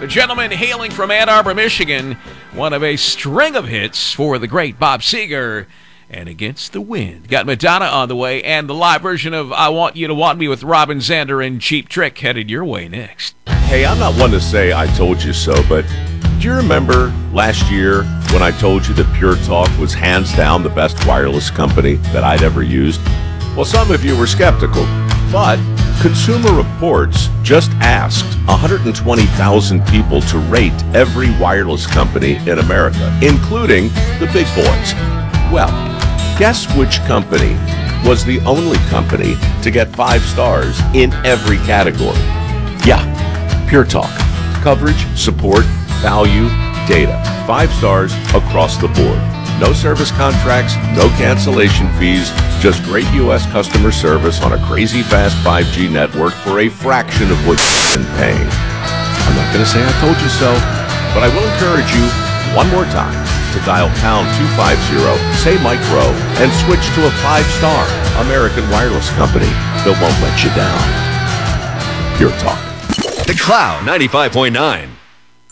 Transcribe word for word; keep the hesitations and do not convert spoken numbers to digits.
The gentleman hailing from Ann Arbor, Michigan, one of a string of hits for the great Bob Seger. And Against the Wind. Got Madonna on the way, and the live version of I Want You to Want Me with Robin Zander and Cheap Trick headed your way next. Hey, I'm not one to say I told you so, but do you remember last year when I told you that Pure Talk was hands down the best wireless company that I'd ever used? Well, some of you were skeptical, but Consumer Reports just asked one hundred twenty thousand people to rate every wireless company in America, including the big boys. Well, guess which company was the only company to get five stars in every category? Yeah, Pure Talk. Coverage, support, value, data. Five stars across the board. No service contracts, no cancellation fees, just great U S customer service on a crazy fast five G network for a fraction of what you've been paying. I'm not going to say I told you so, but I will encourage you one more time to dial pound two fifty, say Mike Rowe, and switch to a five-star American wireless company that won't let you down. Pure Talk. The Cloud ninety-five point nine.